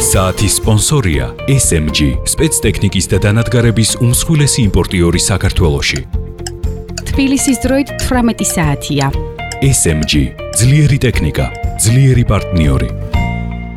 საათის სპონსორია SMG, სპეცტექნიკის და დანადგარების უმსხვილესი იმპორტიორი საქართველოში. თბილისის დროით 18 საათია. SMG, ძლიერი ტექნიკა, ძლიერი პარტნიორი.